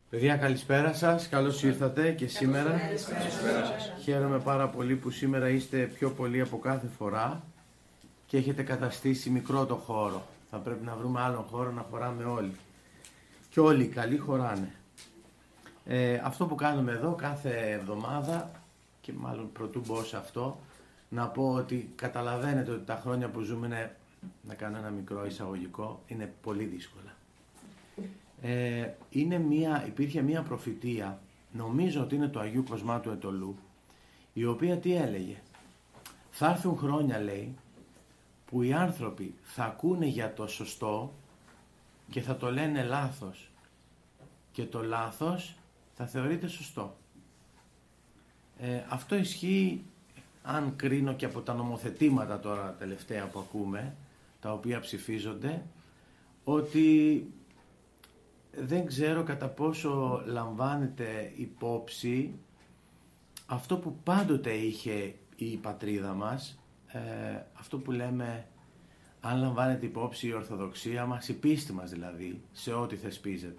Παιδιά, καλησπέρα σας, καλώς ήρθατε και σήμερα. Χαίρομαι πάρα πολύ που σήμερα είστε πιο πολλοί από κάθε φορά και έχετε καταστήσει μικρό το χώρο. Θα πρέπει να βρούμε άλλον χώρο να χωράμε όλοι. Και όλοι οι καλοί χωράνε. Αυτό που κάνουμε εδώ κάθε εβδομάδα, και μάλλον πρωτού μπω σε αυτό, να πω ότι καταλαβαίνετε ότι τα χρόνια που ζούμε είναι, να κάνω ένα μικρό εισαγωγικό, είναι πολύ δύσκολα. Υπήρχε μία προφητεία, νομίζω ότι είναι του Αγίου Κοσμά του Αιτωλού, η οποία τι έλεγε? Θα έρθουν χρόνια, λέει, που οι άνθρωποι θα ακούνε για το σωστό και θα το λένε λάθος και το λάθος θα θεωρείται σωστό. Αυτό ισχύει, αν κρίνω και από τα νομοθετήματα τώρα τελευταία που ακούμε, τα οποία ψηφίζονται, ότι δεν ξέρω κατά πόσο λαμβάνεται υπόψη αυτό που πάντοτε είχε η πατρίδα μας, αυτό που λέμε, αν λαμβάνεται υπόψη η Ορθοδοξία μας, η πίστη μας δηλαδή, σε ό,τι θεσπίζεται.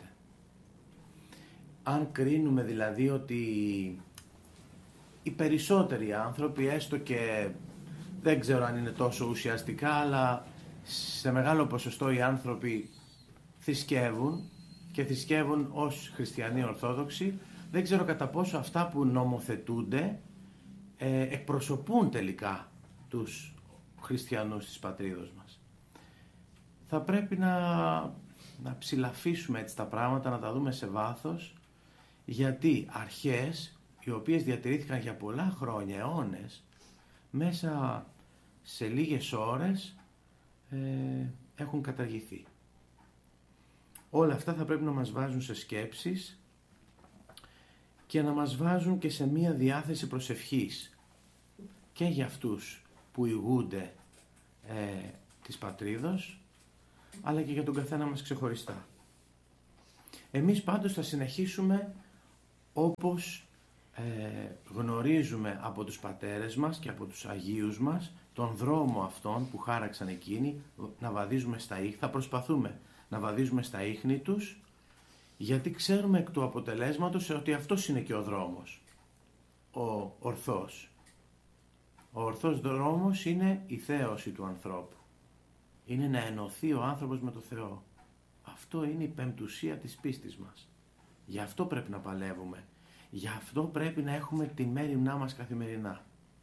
Αν κρίνουμε δηλαδή ότι οι περισσότεροι άνθρωποι, έστω και δεν ξέρω αν είναι τόσο ουσιαστικά, αλλά σε μεγάλο ποσοστό οι άνθρωποι θρησκεύουν και θρησκεύουν ως χριστιανοί Ορθόδοξοι, δεν ξέρω κατά πόσο αυτά που νομοθετούνται εκπροσωπούν τελικά τους χριστιανούς της πατρίδος μας. Θα πρέπει να ψηλαφίσουμε έτσι τα πράγματα, να τα δούμε σε βάθος, γιατί αρχές οι οποίες διατηρήθηκαν για πολλά χρόνια, αιώνες, μέσα σε λίγες ώρες έχουν καταργηθεί. Όλα αυτά θα πρέπει να μας βάζουν σε σκέψεις και να μας βάζουν και σε μία διάθεση προσευχής και για αυτούς που ηγούνται της πατρίδος, αλλά και για τον καθένα μας ξεχωριστά. Εμείς πάντως θα συνεχίσουμε όπως γνωρίζουμε από τους πατέρες μας και από τους Αγίους μας τον δρόμο αυτόν που χάραξαν εκείνοι, να βαδίζουμε στα ίχνη, θα προσπαθούμε να βαδίζουμε στα ίχνη τους, γιατί ξέρουμε εκ του αποτελέσματος ότι αυτός είναι και ο δρόμος, ο ορθός. Ο ορθός δρόμος είναι η θέωση του ανθρώπου. Είναι να ενωθεί ο άνθρωπος με το Θεό. Αυτό είναι η πεμπτουσία της πίστης μας. Γι' αυτό πρέπει να παλεύουμε. Γι' αυτό πρέπει να έχουμε τη μέριμνά μας καθημερινά.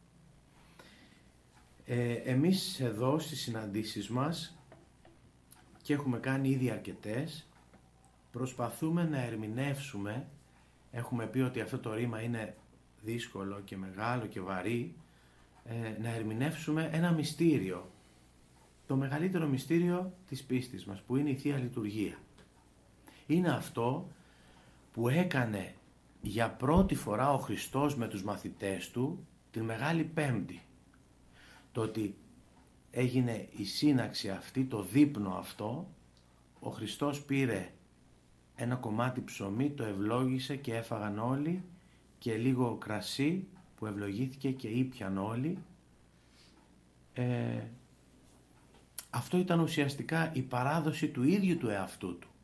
Εμείς εδώ στις συναντήσεις μας, και έχουμε κάνει ήδη αρκετές, προσπαθούμε να ερμηνεύσουμε, έχουμε πει ότι αυτό το ρήμα είναι δύσκολο και μεγάλο και βαρύ, να ερμηνεύσουμε ένα μυστήριο, το μεγαλύτερο μυστήριο της πίστης μας, που είναι η Θεία Λειτουργία. Είναι αυτό που έκανε για πρώτη φορά ο Χριστός με τους μαθητές του την Μεγάλη Πέμπτη. Το ότι έγινε η σύναξη αυτή, το δείπνο αυτό, ο Χριστός πήρε ένα κομμάτι ψωμί, το ευλόγησε και έφαγαν όλοι, και λίγο κρασί που ευλογήθηκε και ήπιαν όλοι. Αυτό ήταν ουσιαστικά η παράδοση του ίδιου του εαυτού του,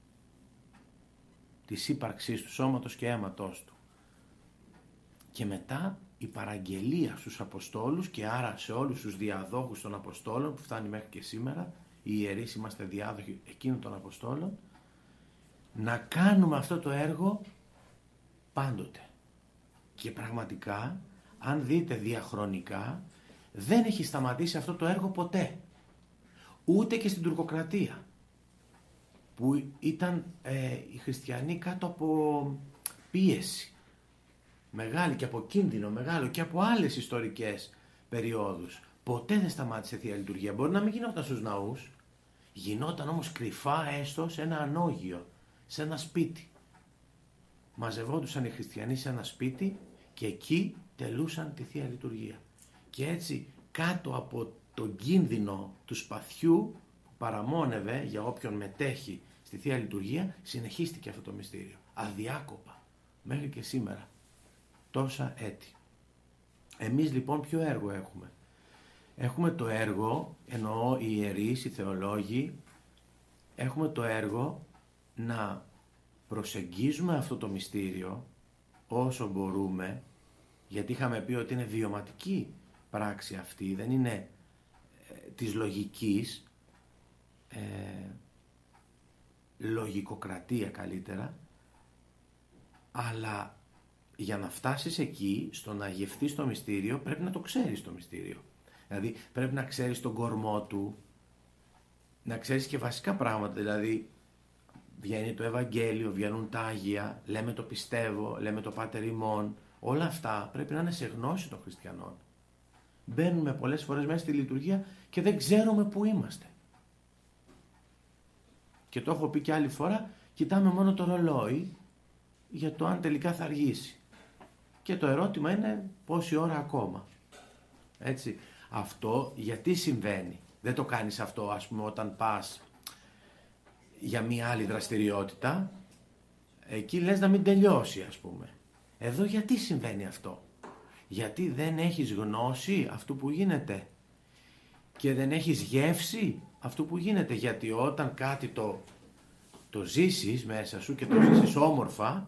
της ύπαρξής του, σώματος και αίματος του. Και μετά η παραγγελία στους Αποστόλους, και άρα σε όλους τους διαδόχους των Αποστόλων, που φτάνει μέχρι και σήμερα, οι ιερείς είμαστε διάδοχοι εκείνων των Αποστόλων, να κάνουμε αυτό το έργο πάντοτε. Και πραγματικά, αν δείτε διαχρονικά, δεν έχει σταματήσει αυτό το έργο ποτέ. Ούτε και στην τουρκοκρατία, που ήταν οι χριστιανοί κάτω από πίεση μεγάλη και από κίνδυνο μεγάλο και από άλλες ιστορικές περιόδους. Ποτέ δεν σταμάτησε Θεία Λειτουργία. Μπορεί να μην γινόταν στους ναούς, γινόταν όμως κρυφά, έστω σε ένα ανώγειο, σε ένα σπίτι. Μαζευόντουσαν οι χριστιανοί σε ένα σπίτι και εκεί τελούσαν τη Θεία Λειτουργία. Και έτσι, κάτω από τον κίνδυνο του σπαθιού που παραμόνευε για όποιον μετέχει στη Θεία Λειτουργία, συνεχίστηκε αυτό το μυστήριο αδιάκοπα μέχρι και σήμερα, τόσα έτη. Εμείς λοιπόν ποιο έργο έχουμε? Έχουμε το έργο, εννοώ οι ιερείς, οι θεολόγοι, έχουμε το έργο να προσεγγίζουμε αυτό το μυστήριο όσο μπορούμε, γιατί είχαμε πει ότι είναι βιωματική πράξη αυτή, δεν είναι της λογικής, λογικοκρατία καλύτερα, αλλά για να φτάσεις εκεί, στο να γευθείς το μυστήριο, πρέπει να το ξέρεις το μυστήριο. Δηλαδή πρέπει να ξέρεις τον κορμό του, να ξέρεις και βασικά πράγματα, δηλαδή βγαίνει το Ευαγγέλιο, βγαίνουν τα Άγια, λέμε το πιστεύω, λέμε το Πάτερ ημών, όλα αυτά πρέπει να είναι σε γνώση των χριστιανών. Μπαίνουμε πολλές φορές μέσα στη λειτουργία και δεν ξέρουμε που είμαστε. Και το έχω πει και άλλη φορά, κοιτάμε μόνο το ρολόι για το αν τελικά θα αργήσει. Και το ερώτημα είναι πόση ώρα ακόμα. Έτσι. Αυτό γιατί συμβαίνει. Δεν το κάνεις αυτό, ας πούμε, όταν πας για μια άλλη δραστηριότητα. Εκεί λες να μην τελειώσει, ας πούμε. Εδώ γιατί συμβαίνει αυτό. Γιατί δεν έχεις γνώση αυτού που γίνεται. Και δεν έχεις γεύση αυτού που γίνεται. Γιατί όταν κάτι το ζήσεις μέσα σου και το ζήσεις όμορφα,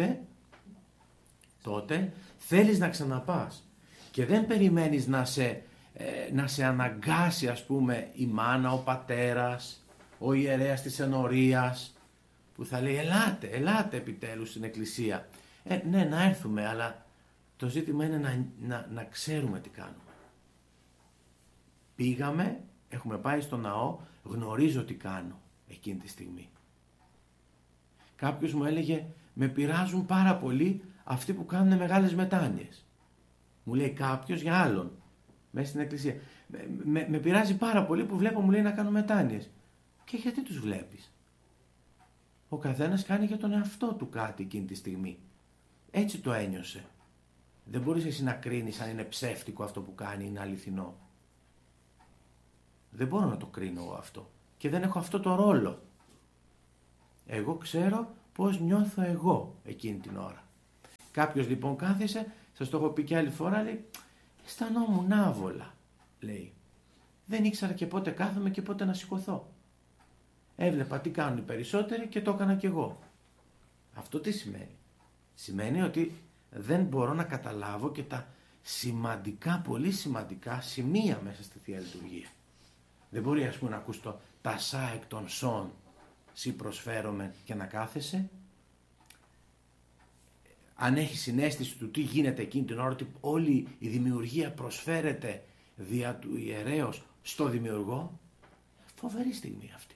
τότε θέλεις να ξαναπάς. Και δεν περιμένεις να σε αναγκάσει, ας πούμε, η μάνα, ο πατέρας, ο ιερέας της ενορίας, που θα λέει ελάτε επιτέλους στην εκκλησία. Ναι, να έρθουμε, αλλά το ζήτημα είναι να ξέρουμε τι κάνουμε. Πήγαμε, έχουμε πάει στο ναό, γνωρίζω τι κάνω εκείνη τη στιγμή. Κάποιος μου έλεγε, με πειράζουν πάρα πολύ αυτοί που κάνουν μεγάλες μετάνοιες. Μου λέει κάποιος για άλλον, μέσα στην εκκλησία. Με πειράζει πάρα πολύ που βλέπω, μου λέει, να κάνω μετάνοιες. Και γιατί τους βλέπεις. Ο καθένας κάνει για τον εαυτό του κάτι εκείνη τη στιγμή. Έτσι το ένιωσε. Δεν μπορείς εσύ να κρίνεις αν είναι ψεύτικο αυτό που κάνει ή είναι αληθινό. Δεν μπορώ να το κρίνω εγώ αυτό. Και δεν έχω αυτό το ρόλο. Εγώ ξέρω πώς νιώθω εγώ εκείνη την ώρα. Κάποιος λοιπόν κάθισε, σας το έχω πει και άλλη φορά, λέει, αισθανόμουν άβολα, λέει. Δεν ήξερα και πότε κάθομαι και πότε να σηκωθώ. Έβλεπα τι κάνουν οι περισσότεροι και το έκανα κι εγώ. Αυτό τι σημαίνει. Σημαίνει ότι δεν μπορώ να καταλάβω και τα σημαντικά, πολύ σημαντικά σημεία μέσα στη Θεία Λειτουργία. Δεν μπορεί, ας πούμε, να ακούς τα σα εκ των σών, σύ προσφέρομαι, και να κάθεσαι. Αν έχει συναίσθηση του τι γίνεται εκείνη την ώρα, ότι όλη η δημιουργία προσφέρεται δια του ιερέως στο δημιουργό, φοβερή στιγμή αυτή.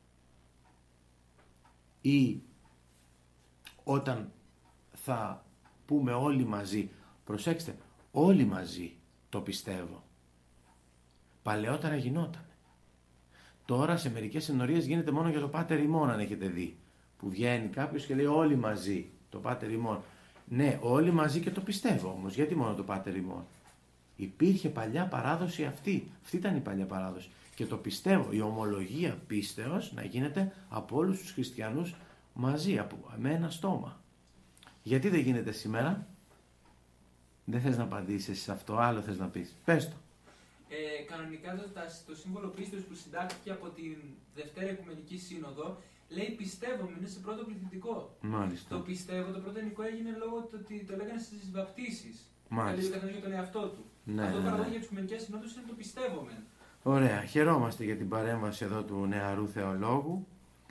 Ή όταν θα πούμε όλοι μαζί, προσέξτε, όλοι μαζί το πιστεύω. Παλαιότερα γινόταν. Τώρα σε μερικές ενορίες γίνεται μόνο για το Πάτερ ημών, αν έχετε δει. Που βγαίνει κάποιος και λέει όλοι μαζί το Πάτερ ημών. Ναι, όλοι μαζί και το πιστεύω όμως. Γιατί μόνο το Πάτερ ημών. Υπήρχε παλιά παράδοση αυτή. Αυτή ήταν η παλιά παράδοση. Και το πιστεύω, η ομολογία πίστεως να γίνεται από όλους τους χριστιανούς μαζί, με ένα στόμα. Γιατί δεν γίνεται σήμερα. Δεν θες να απαντήσεις σε αυτό, άλλο θες να πεις. Πες το. Κανονικά το σύμβολο πίστεως που συντάχθηκε από τη Δευτέρα Οικουμενική Σύνοδο λέει πιστεύω, είναι σε πρώτο πληθυντικό. Μάλιστα. Το πιστεύω, το πρώτο ενικό έγινε λόγω του ότι το λέγανε στις βαπτίσεις. Μάλιστα. Δηλαδή ο καθένας για τον εαυτό του. Ναι, αυτό ναι, παραδόχει ναι. για τις Οικουμενικές Συνόδους είναι το πιστεύομαι. Ωραία, χαιρόμαστε για την παρέμβαση εδώ του νεαρού θεολόγου.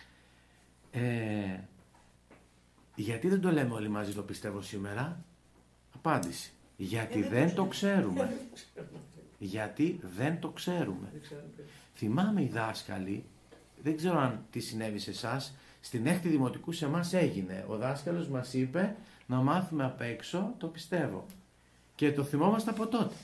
Γιατί δεν το λέμε όλοι μαζί το πιστεύω σήμερα. Απάντηση. Γιατί δεν το ξέρουμε. Γιατί δεν το ξέρουμε. Θυμάμαι οι δάσκαλοι, δεν ξέρω αν τι συνέβη σε εσάς, στην έκτη δημοτικού σε εμάς έγινε. Ο δάσκαλος μας είπε να μάθουμε απ' έξω το πιστεύω. Και το θυμόμαστε από τότε.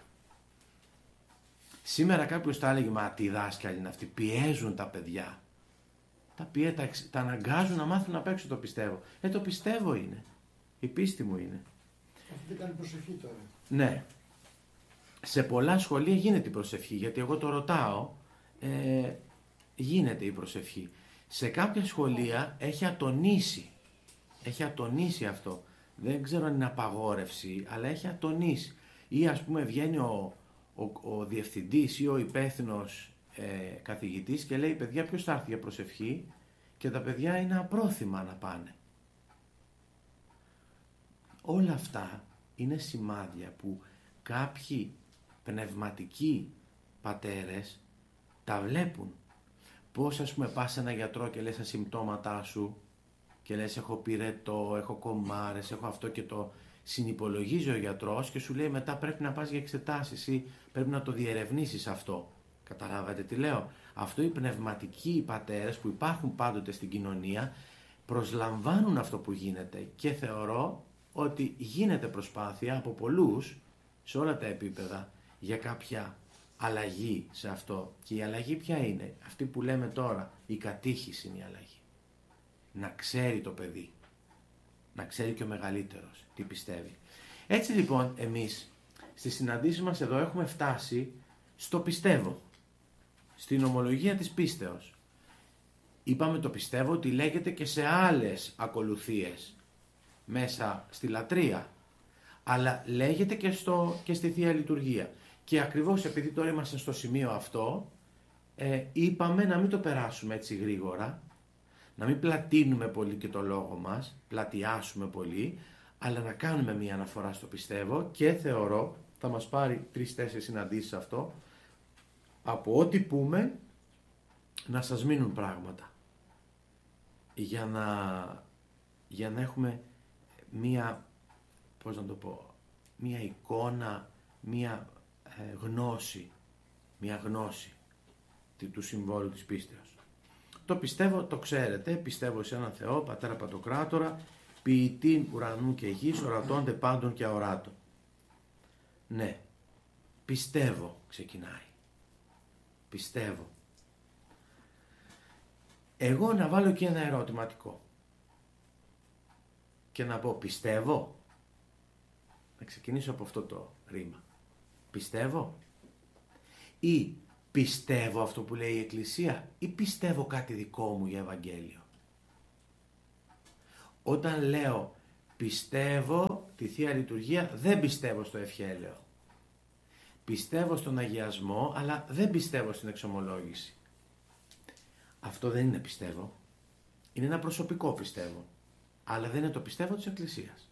Σήμερα κάποιος θα έλεγε, μα τι δάσκαλοι είναι αυτοί, πιέζουν τα παιδιά. Τα αναγκάζουν να μάθουν απ' έξω το πιστεύω. Το πιστεύω είναι. Η πίστη μου είναι. Αυτό δεν κάνει προσευχή τώρα. Ναι. Σε πολλά σχολεία γίνεται η προσευχή, γιατί εγώ το ρωτάω, γίνεται η προσευχή. Σε κάποια σχολεία έχει ατονίσει αυτό. Δεν ξέρω αν είναι απαγόρευση, αλλά έχει ατονίσει. Ή ας πούμε βγαίνει ο διευθυντής ή ο υπεύθυνος καθηγητής και λέει, παιδιά, ποιος θα έρθει για προσευχή, και τα παιδιά είναι απρόθυμα να πάνε. Όλα αυτά είναι σημάδια που κάποιοι πνευματικοί πατέρες τα βλέπουν. Πώς ας πούμε πας σε ένα γιατρό και λες τα συμπτώματά σου και λες έχω πυρετό, έχω κομμάρες, έχω αυτό και το συνυπολογίζει ο γιατρός και σου λέει μετά πρέπει να πας για εξετάσεις ή πρέπει να το διερευνήσεις αυτό. Καταλάβατε τι λέω? Αυτό οι πνευματικοί πατέρες που υπάρχουν πάντοτε στην κοινωνία προσλαμβάνουν αυτό που γίνεται και θεωρώ ότι γίνεται προσπάθεια από πολλούς σε όλα τα επίπεδα για κάποια αλλαγή σε αυτό. Και η αλλαγή ποια είναι? Αυτή που λέμε τώρα, η κατήχηση είναι η αλλαγή. Να ξέρει το παιδί, να ξέρει και ο μεγαλύτερος τι πιστεύει. Έτσι λοιπόν εμείς στις συναντήσεις μας εδώ έχουμε φτάσει στο πιστεύω, στην ομολογία της πίστεως. Είπαμε το πιστεύω ότι λέγεται και σε άλλες ακολουθίες μέσα στη λατρεία, αλλά λέγεται και στη Θεία Λειτουργία. Και ακριβώς επειδή τώρα είμαστε στο σημείο αυτό, είπαμε να μην το περάσουμε έτσι γρήγορα, να μην πλατείνουμε πολύ και το λόγο μας, πλατιάσουμε πολύ, αλλά να κάνουμε μια αναφορά στο πιστεύω και θεωρώ, θα μας πάρει 3-4 συναντήσεις αυτό, από ό,τι πούμε, να σας μείνουν πράγματα. Για να έχουμε μία, πώς να το πω, μία εικόνα, μία γνώση του συμβόλου της πίστεως. Το πιστεύω, το ξέρετε, πιστεύω σε έναν Θεό, Πατέρα Παντοκράτορα, ποιητή ουρανού και γης, ορατώνται πάντων και αοράτων. Ναι, πιστεύω ξεκινάει. Πιστεύω. Εγώ να βάλω και ένα ερωτηματικό και να πω πιστεύω. Να ξεκινήσω από αυτό το ρήμα. Πιστεύω ή πιστεύω αυτό που λέει η Εκκλησία ή πιστεύω κάτι δικό μου για Ευαγγέλιο? Όταν λέω πιστεύω τη Θεία Λειτουργία, δεν πιστεύω στο ευχέλαιο. Πιστεύω στον αγιασμό, αλλά δεν πιστεύω στην εξομολόγηση. Αυτό δεν είναι πιστεύω. Είναι ένα προσωπικό πιστεύω. Αλλά δεν είναι το πιστεύω της Εκκλησίας.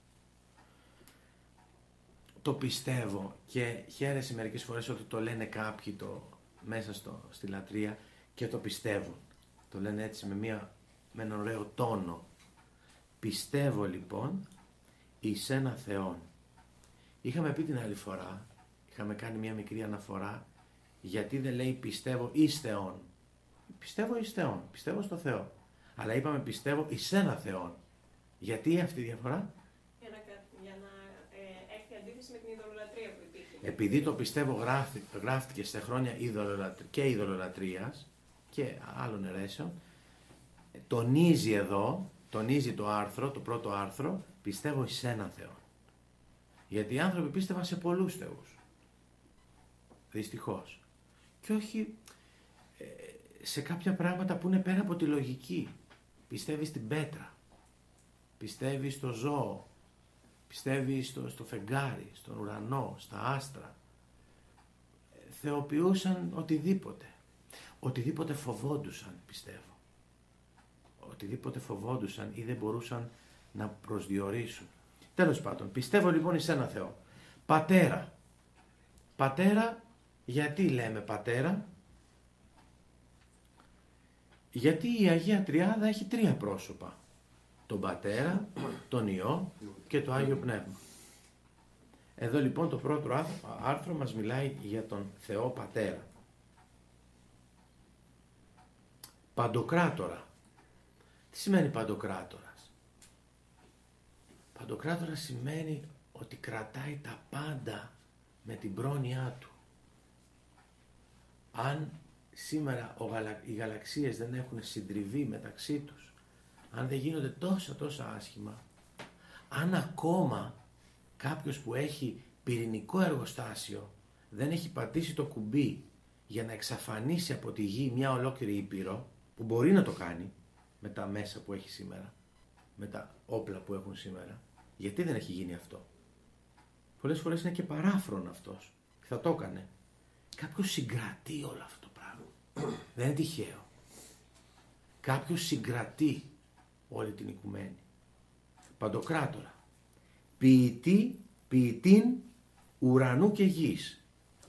Το πιστεύω και χαίρεσαι μερικές φορές ότι το λένε κάποιοι μέσα στη λατρεία και το πιστεύουν. Το λένε έτσι με έναν ωραίο τόνο. Πιστεύω λοιπόν εις ένα Θεόν. Είχαμε πει την άλλη φορά, είχαμε κάνει μια μικρή αναφορά, γιατί δεν λέει πιστεύω εις Θεόν. Πιστεύω εις Θεόν, πιστεύω στο Θεό. Αλλά είπαμε πιστεύω εις ένα Θεόν. Γιατί αυτή η διαφορά? Για να έχει αντίθεση με την ειδωλολατρία που υπήρχε. Επειδή το πιστεύω γράφτηκε σε χρόνια και ειδωλολατρίας και άλλων αιρέσεων, τονίζει εδώ, τονίζει το άρθρο, το πρώτο άρθρο, πιστεύω εις έναν Θεό. Γιατί οι άνθρωποι πίστευαν σε πολλούς θεούς. Δυστυχώς. Και όχι σε κάποια πράγματα που είναι πέρα από τη λογική. Πιστεύει στην πέτρα. Πιστεύει στο ζώο. Πιστεύει στο φεγγάρι, στον ουρανό, στα άστρα. Θεοποιούσαν οτιδήποτε. Οτιδήποτε φοβόντουσαν, πιστεύω. Οτιδήποτε φοβόντουσαν ή δεν μπορούσαν να προσδιορίσουν. Τέλος πάντων, πιστεύω λοιπόν εις ένα Θεό. Πατέρα. Πατέρα, γιατί λέμε πατέρα? Γιατί η Αγία Τριάδα έχει 3 πρόσωπα. Τον Πατέρα, τον Υιό και το Άγιο Πνεύμα. Εδώ λοιπόν το πρώτο άρθρο μας μιλάει για τον Θεό Πατέρα. Παντοκράτορα. Τι σημαίνει παντοκράτορας? Παντοκράτορας σημαίνει ότι κρατάει τα πάντα με την πρόνοιά του. Αν σήμερα οι γαλαξίες δεν έχουν συντριβεί μεταξύ τους, αν δεν γίνονται τόσα άσχημα, αν ακόμα κάποιος που έχει πυρηνικό εργοστάσιο δεν έχει πατήσει το κουμπί για να εξαφανίσει από τη γη μια ολόκληρη ήπειρο, που μπορεί να το κάνει με τα μέσα που έχει σήμερα, με τα όπλα που έχουν σήμερα, γιατί δεν έχει γίνει αυτό? Πολλές φορές είναι και παράφρον αυτός. Θα το έκανε. Κάποιος συγκρατεί όλο αυτό το πράγμα. Δεν είναι τυχαίο. κάποιος συγκρατεί όλη την οικουμένη. Παντοκράτορα. Ποιητήν ουρανού και γης.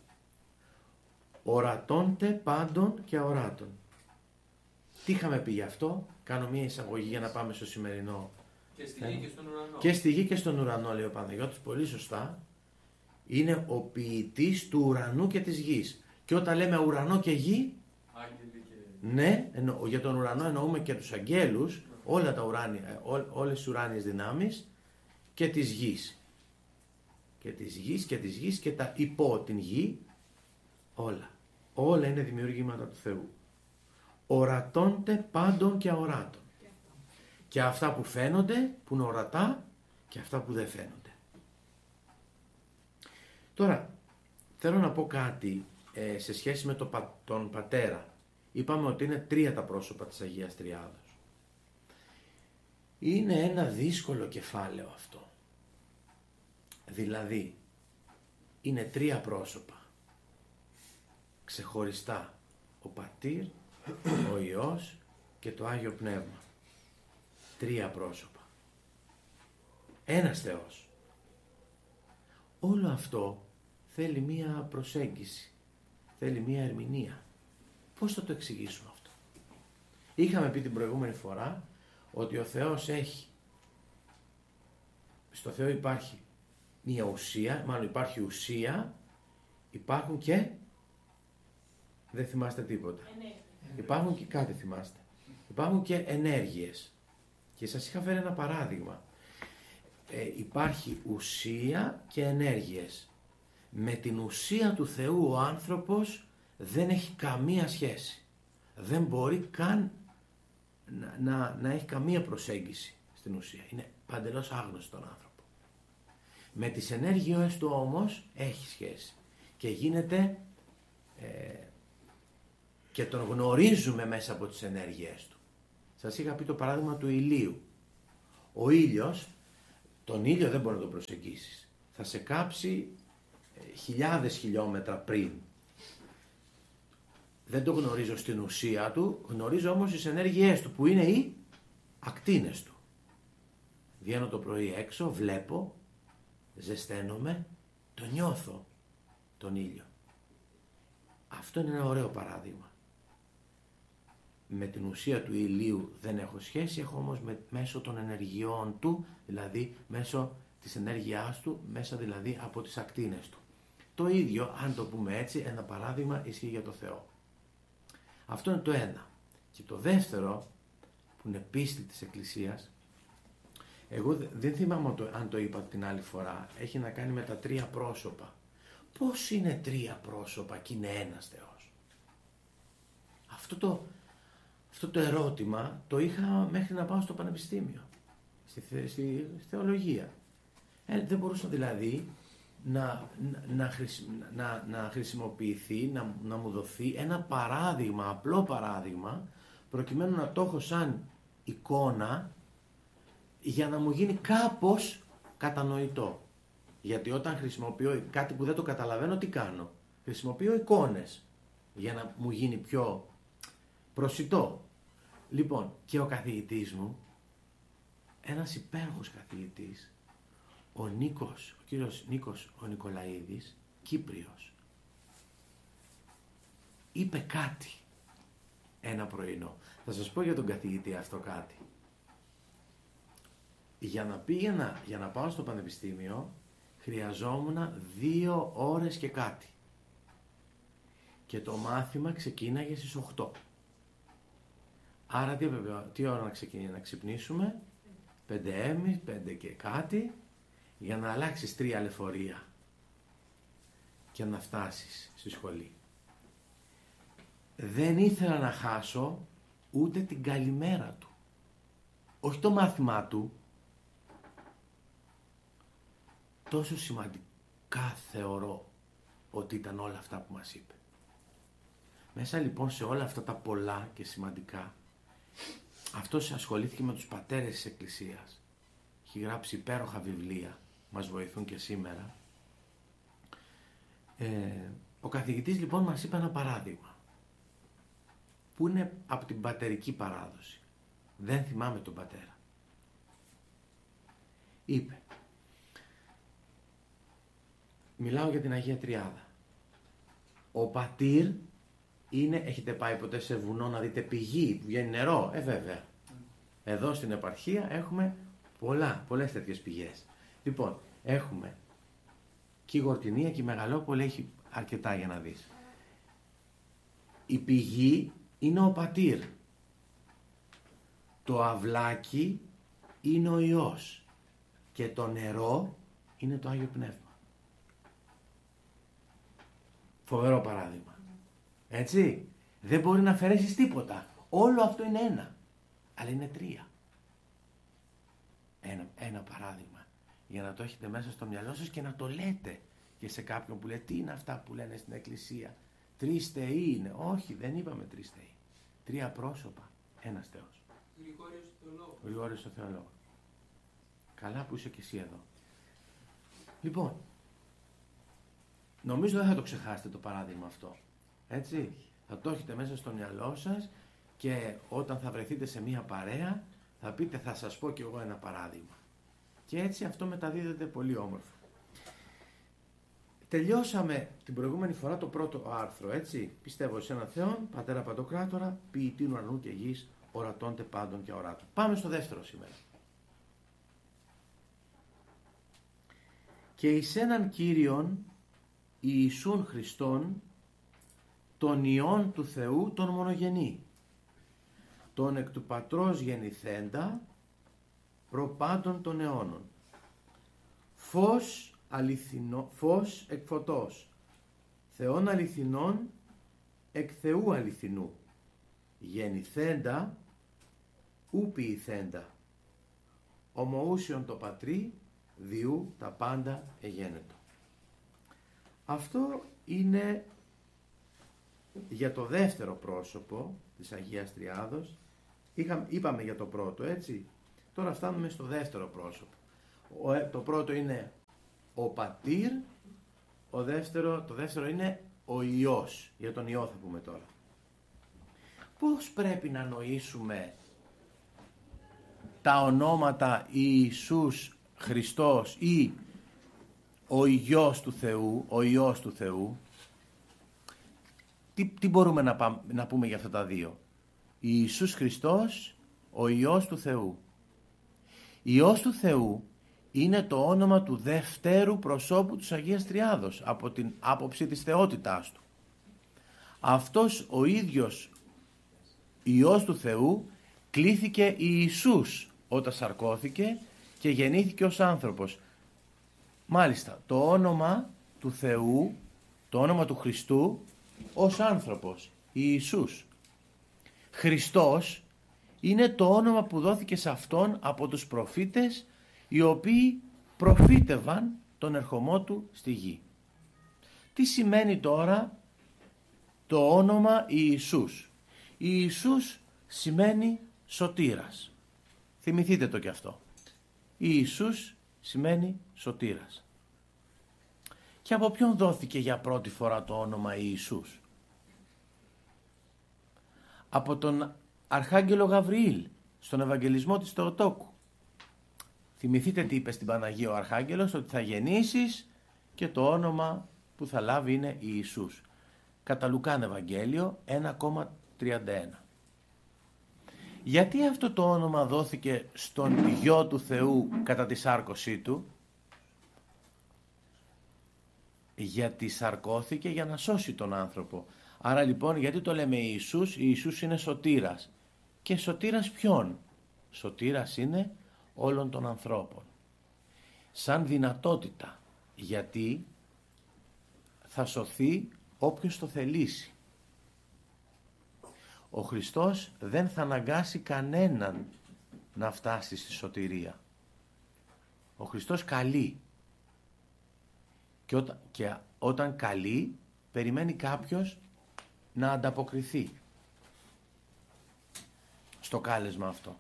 Ορατώνται πάντων και αοράτων. Τι είχαμε πει γι' αυτό? Κάνω μία εισαγωγή για να πάμε στο σημερινό. Και στη γη και στον ουρανό. Και στη γη και στον ουρανό, λέει ο Παναγιώτης, πολύ σωστά. Είναι ο ποιητής του ουρανού και της γης. Και όταν λέμε ουρανό και γη, Άγγελοι και... ναι, για τον ουρανό εννοούμε και τους αγγέλους, όλα τα ουράνια, όλες τις ουράνιες δυνάμεις και της γης. Και της γης και της γης και τα υπό την γη, όλα. Όλα είναι δημιουργήματα του Θεού. Ορατώνται πάντων και αοράτων. Και αυτά που φαίνονται, που είναι ορατά, και αυτά που δεν φαίνονται. Τώρα, θέλω να πω κάτι σε σχέση με τον Πατέρα. Είπαμε ότι είναι 3 τα πρόσωπα της Αγίας Τριάδος. Είναι ένα δύσκολο κεφάλαιο αυτό. Δηλαδή, είναι 3 πρόσωπα. Ξεχωριστά. Ο Πατήρ, ο Υιός και το Άγιο Πνεύμα. 3 πρόσωπα. Ένας Θεός. Όλο αυτό θέλει μία προσέγγιση. Θέλει μία ερμηνεία. Πώς θα το εξηγήσουμε αυτό? Είχαμε πει την προηγούμενη φορά ότι ο Θεός έχει. Στο Θεό υπάρχει μία ουσία, μάλλον υπάρχει ουσία, υπάρχουν και... Δεν θυμάστε τίποτα. Υπάρχουν και κάτι θυμάστε. Υπάρχουν και ενέργειες. Και σας είχα φέρει ένα παράδειγμα. Υπάρχει ουσία και ενέργειες. Με την ουσία του Θεού ο άνθρωπος δεν έχει καμία σχέση. Δεν μπορεί καν να έχει καμία προσέγγιση στην ουσία. Είναι παντελώς άγνωστο τον άνθρωπο. Με τις ενέργειες του όμως έχει σχέση. Και γίνεται... και τον γνωρίζουμε μέσα από τις ενέργειές του. Σας είχα πει το παράδειγμα του ηλίου. Ο ήλιος, τον ήλιο δεν μπορεί να τον προσεγγίσεις. Θα σε κάψει χιλιάδες χιλιόμετρα πριν. Δεν το γνωρίζω στην ουσία του, γνωρίζω όμως τις ενέργειές του, που είναι οι ακτίνες του. Βγαίνω το πρωί έξω, βλέπω, ζεσταίνομαι, το νιώθω τον ήλιο. Αυτό είναι ένα ωραίο παράδειγμα. Με την ουσία του ηλίου δεν έχω σχέση, έχω όμως μέσω των ενεργειών του, δηλαδή μέσω της ενέργειάς του, μέσα δηλαδή από τις ακτίνες του. Το ίδιο, αν το πούμε έτσι, ένα παράδειγμα ισχύει για το Θεό. Αυτό είναι το ένα. Και το δεύτερο, που είναι πίστη της Εκκλησίας, εγώ δεν θυμάμαι αν το είπα την άλλη φορά, έχει να κάνει με τα 3 πρόσωπα. Πώς είναι 3 πρόσωπα και είναι ένας Θεός? Αυτό το ερώτημα το είχα μέχρι να πάω στο πανεπιστήμιο, στη θεολογία. Δεν μπορούσα δηλαδή να χρησιμοποιηθεί, να μου δοθεί ένα παράδειγμα, απλό παράδειγμα, προκειμένου να το έχω σαν εικόνα για να μου γίνει κάπως κατανοητό. Γιατί όταν χρησιμοποιώ κάτι που δεν το καταλαβαίνω, τι κάνω? Χρησιμοποιώ εικόνες για να μου γίνει πιο προσιτό. Λοιπόν, και ο καθηγητής μου, ένας υπέροχος καθηγητής, ο κύριος Νίκος ο Νικολαίδης, Κύπριος, είπε κάτι ένα πρωινό. Θα σας πω για τον καθηγητή αυτό κάτι. Για να πάω στο πανεπιστήμιο, χρειαζόμουν 2 ώρες και κάτι. Και το μάθημα ξεκίναγε στις 8. Άρα τι ώρα να ξυπνήσουμε? 5:30, 5 και κάτι, για να αλλάξεις 3 λεωφορεία και να φτάσεις στη σχολή. Δεν ήθελα να χάσω ούτε την καλημέρα του. Όχι το μάθημά του. Τόσο σημαντικά θεωρώ ότι ήταν όλα αυτά που μας είπε. Μέσα λοιπόν σε όλα αυτά τα πολλά και σημαντικά, αυτός ασχολήθηκε με τους πατέρες της Εκκλησίας. Έχει γράψει υπέροχα βιβλία, μας βοηθούν και σήμερα. Ο καθηγητής λοιπόν μας είπε ένα παράδειγμα. που είναι από την πατερική παράδοση. Δεν θυμάμαι τον πατέρα. Είπε, μιλάω για την Αγία Τριάδα. Ο πατήρ είναι, έχετε πάει ποτέ σε βουνό να δείτε πηγή που βγαίνει νερό? Βέβαια. Εδώ στην επαρχία έχουμε πολλές τέτοιες πηγές. Λοιπόν, έχουμε και η Γορτινία και η Μεγαλόπολη έχει αρκετά για να δεις. Η πηγή είναι ο πατήρ. Το αυλάκι είναι ο Υιός. Και το νερό είναι το Άγιο Πνεύμα. Φοβερό παράδειγμα. Έτσι. Δεν μπορεί να αφαιρέσεις τίποτα. Όλο αυτό είναι ένα. Αλλά είναι τρία. Ένα παράδειγμα. Για να το έχετε μέσα στο μυαλό σας και να το λέτε και σε κάποιον που λέει τι είναι αυτά που λένε στην εκκλησία. 3 θεοί είναι. Όχι, δεν είπαμε 3 θεοί. 3 πρόσωπα. Ένας Θεός. Γρηγόριος ο Θεολόγος. Καλά που είσαι και εσύ εδώ. Λοιπόν, νομίζω δεν θα το ξεχάσετε το παράδειγμα αυτό. Έτσι, θα το έχετε μέσα στο μυαλό σας και όταν θα βρεθείτε σε μία παρέα θα πείτε θα σας πω κι εγώ ένα παράδειγμα. Και έτσι αυτό μεταδίδεται πολύ όμορφα. Τελειώσαμε την προηγούμενη φορά το πρώτο άρθρο, έτσι. Πιστεύω σε έναν Θεόν, Πατέρα Παντοκράτορα, ποιητήν ουρανού και γης, ορατώνται πάντων και αοράτων. Πάμε στο δεύτερο σήμερα. Και εις έναν Κύριον Ιησούν Χριστόν, τον Υιόν του Θεού τον μονογενή, τον εκ του Πατρός γεννηθέντα, προπάντων των αιώνων, φως αληθινό, φως εκ φωτός, Θεόν αληθινών εκ Θεού αληθινού, γεννηθέντα ου ποιηθέντα, ομοούσιον το Πατρί, διού τα πάντα εγένετο. Αυτό είναι για το δεύτερο πρόσωπο της Αγίας Τριάδος. Είπαμε για το πρώτο, έτσι. Τώρα φτάνουμε στο δεύτερο πρόσωπο. Το πρώτο είναι ο Πατήρ, το δεύτερο είναι ο Υιός. Για τον Υιό θα πούμε τώρα. Πώς πρέπει να νοήσουμε τα ονόματα Ιησούς Χριστός ή ο Υιός του Θεού, ο Υιός του Θεού? Τι μπορούμε να πούμε για αυτά τα δύο? Ιησούς Χριστός, ο Υιός του Θεού. Υιός του Θεού είναι το όνομα του δευτέρου προσώπου της Αγίας Τριάδος από την άποψη της θεότητάς του. Αυτός ο ίδιος Υιός του Θεού κλήθηκε Ιησούς όταν σαρκώθηκε και γεννήθηκε ως άνθρωπος. Μάλιστα, το όνομα του Θεού, το όνομα του Χριστού ως άνθρωπος, Ιησούς. Χριστός είναι το όνομα που δόθηκε σε Αυτόν από τους προφήτες, οι οποίοι προφήτευαν τον ερχομό Του στη γη. Τι σημαίνει τώρα το όνομα Ιησούς? Ιησούς σημαίνει σωτήρας. Θυμηθείτε το κι αυτό. Ιησούς σημαίνει σωτήρας. Και από ποιον δόθηκε για πρώτη φορά το όνομα Ιησούς? Από τον Αρχάγγελο Γαβριήλ στον Ευαγγελισμό της Θεοτόκου. Θυμηθείτε τι είπε στην Παναγία ο Αρχάγγελος, ότι θα γεννήσεις και το όνομα που θα λάβει είναι Ιησούς. Κατά Λουκάν Ευαγγέλιο 1,31. Γιατί αυτό το όνομα δόθηκε στον Υιό του Θεού κατά τη σάρκωσή Του? Γιατί σαρκώθηκε για να σώσει τον άνθρωπο. Άρα λοιπόν γιατί το λέμε Ιησούς? Ιησούς είναι σωτήρας. Και σωτήρας ποιον? Σωτήρας είναι όλων των ανθρώπων. Σαν δυνατότητα. Γιατί θα σωθεί όποιος το θελήσει. Ο Χριστός δεν θα αναγκάσει κανέναν να φτάσει στη σωτηρία. Ο Χριστός καλεί. Και όταν καλεί, περιμένει κάποιος να ανταποκριθεί στο κάλεσμα αυτό.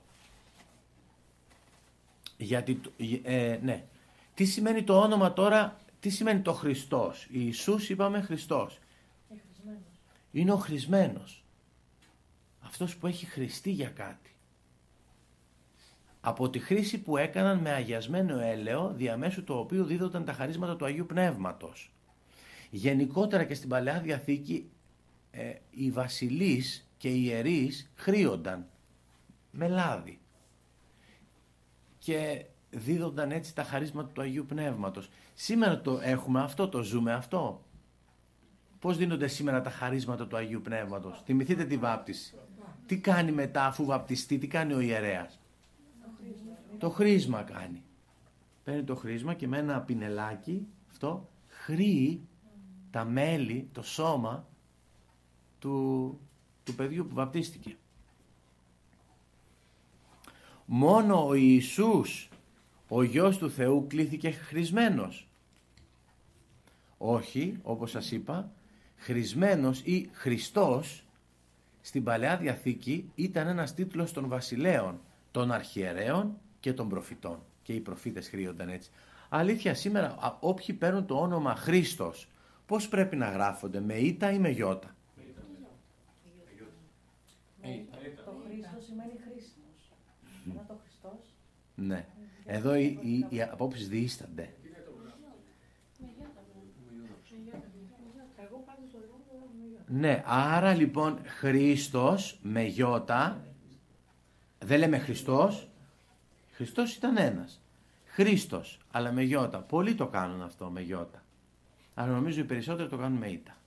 Γιατί, ναι. Τι σημαίνει το όνομα τώρα, τι σημαίνει το Χριστός? Ιησούς είπαμε Χριστός. Είναι ο χρησμένος. αυτός που έχει χρηστεί για κάτι. Από τη χρήση που έκαναν με αγιασμένο έλαιο, διαμέσου του οποίου δίδονταν τα χαρίσματα του Αγίου Πνεύματος. Γενικότερα και στην Παλαιά Διαθήκη οι βασιλείς και οι ιερείς χρήονταν με λάδι και δίδονταν έτσι τα χαρίσματα του Αγίου Πνεύματος. Σήμερα το έχουμε αυτό, το ζούμε αυτό. Πώς δίνονται σήμερα τα χαρίσματα του Αγίου Πνεύματος? Θυμηθείτε τη βάπτιση. Τι κάνει μετά αφού βαπτιστεί, τι κάνει ο ιερέας? Το χρήσμα κάνει. Παίρνει το χρήσμα και με ένα πινελάκι αυτό χρύει τα μέλη, το σώμα του παιδιού που βαπτίστηκε. Μόνο ο Ιησούς, ο Υιός του Θεού, κλήθηκε χρησμένος. Όχι, όπως σας είπα, χρησμένος ή Χριστός στην Παλαιά Διαθήκη ήταν ένας τίτλος των βασιλέων, των αρχιερέων και των προφητών. Και οι προφήτες χρήονταν έτσι. Αλήθεια, σήμερα όποιοι παίρνουν το όνομα Χρήστος, πώς πρέπει να γράφονται, με ήττα ή με γιώτα? Το Χρήστος σημαίνει χρήσιμος. Ενώ το Χριστός. Ναι. Εδώ οι απόψεις διείστανται. Ναι, άρα λοιπόν Χρήστος με γιώτα, δεν λέμε Χριστός, Χριστός ήταν ένας. Χρήστος, αλλά με γιώτα. Πολλοί το κάνουν αυτό με γιώτα. Αλλά νομίζω οι περισσότεροι το κάνουν με ήττα.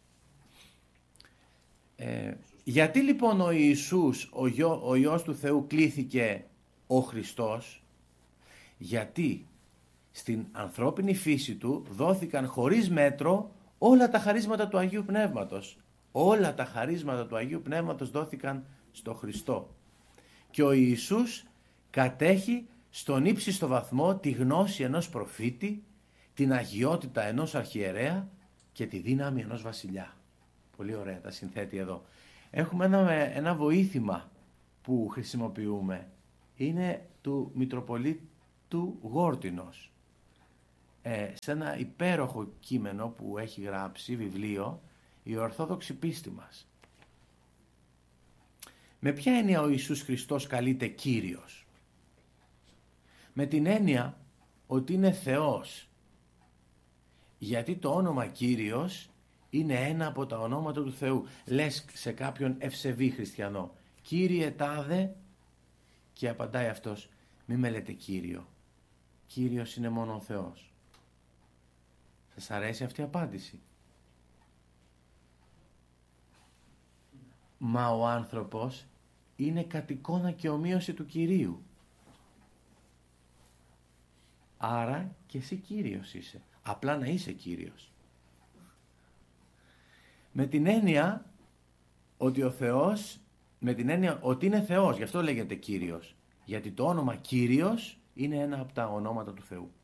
Γιατί λοιπόν ο Ιησούς, ο Υιός του Θεού, κλήθηκε ο Χριστός? Γιατί στην ανθρώπινη φύση του δόθηκαν χωρίς μέτρο όλα τα χαρίσματα του Αγίου Πνεύματος. Όλα τα χαρίσματα του Αγίου Πνεύματος δόθηκαν στο Χριστό. Και ο Ιησούς κατέχει στον ύψιστο βαθμό τη γνώση ενός προφήτη, την αγιότητα ενός αρχιερέα και τη δύναμη ενός βασιλιά. Πολύ ωραία τα συνθέτει εδώ. Έχουμε ένα βοήθημα που χρησιμοποιούμε. Είναι του Μητροπολίτου Γόρτινος. Σε ένα υπέροχο κείμενο που έχει γράψει, βιβλίο, η Ορθόδοξη πίστη μας. Με ποια έννοια ο Ιησούς Χριστός καλείται Κύριος? Με την έννοια ότι είναι Θεός. Γιατί το όνομα Κύριος είναι ένα από τα ονόματα του Θεού. Λες σε κάποιον ευσεβή χριστιανό, Κύριε τάδε, και απαντάει αυτός, μη με λέτε Κύριο. Κύριος είναι μόνο ο Θεός. Σας αρέσει αυτή η απάντηση? Μα ο άνθρωπος είναι κατ' εικόνα και ομοίωση του Κυρίου. Άρα και εσύ Κύριος είσαι. Απλά να είσαι Κύριος. Με την έννοια ότι ο Θεός, με την έννοια ότι είναι Θεός, γι' αυτό λέγεται Κύριος. Γιατί το όνομα Κύριος είναι ένα από τα ονόματα του Θεού.